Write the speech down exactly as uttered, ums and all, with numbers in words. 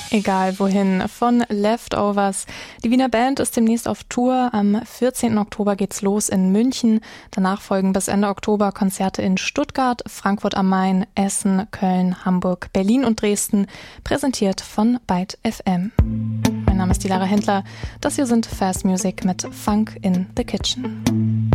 Egal wohin, von Leftovers. Die Wiener Band ist demnächst auf Tour. Am vierzehnten Oktober geht's los in München. Danach folgen bis Ende Oktober Konzerte in Stuttgart, Frankfurt am Main, Essen, Köln, Hamburg, Berlin und Dresden. Präsentiert von Byte F M. Mein Name ist die Lara Händler. Das hier sind Fast Music mit Funk in the Kitchen.